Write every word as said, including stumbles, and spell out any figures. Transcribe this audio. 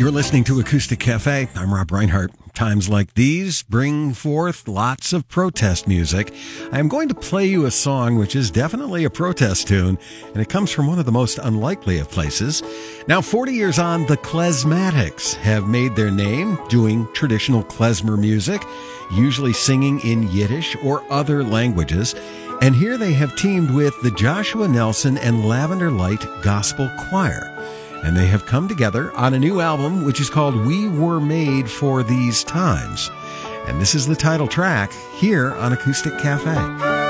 You're listening to Acoustic Cafe. I'm Rob Reinhardt. Times like these bring forth lots of protest music. I'm going to play you a song which is definitely a protest tune, and it comes from one of the most unlikely of places. Now, forty years on, the Klezmatics have made their name doing traditional klezmer music, usually singing in Yiddish or other languages. And here they have teamed with the Joshua Nelson and Lavender Light Gospel Choir. And they have come together on a new album, which is called We Were Made for These Times. And this is the title track here on Acoustic Cafe.